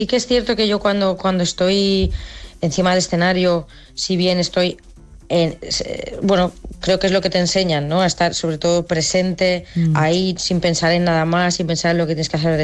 Sí que es cierto que yo cuando estoy encima del escenario, si bien estoy bueno, creo que es lo que te enseñan, ¿no? A estar sobre todo presente ahí, sin pensar en nada más, sin pensar en lo que tienes que hacer